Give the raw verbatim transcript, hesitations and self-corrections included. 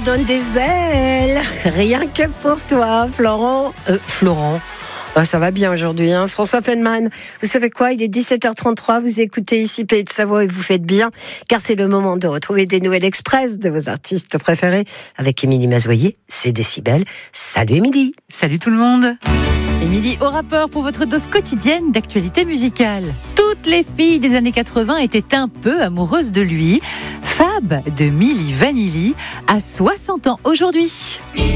donne des ailes, rien que pour toi, Florent. Euh, Florent. Oh, ça va bien aujourd'hui, hein. François Feldman. Vous savez quoi? Il est dix-sept heures trente-trois. Vous écoutez ici Pays de Savoie et vous faites bien, car c'est le moment de retrouver des nouvelles express de vos artistes préférés avec Émilie Mazoyer. C'est Décibel. Salut Émilie. Salut tout le monde. Émilie au rapport pour votre dose quotidienne d'actualité musicale. Toutes les filles des années quatre-vingts étaient un peu amoureuses de lui. Fab de Milli Vanilli a soixante ans aujourd'hui.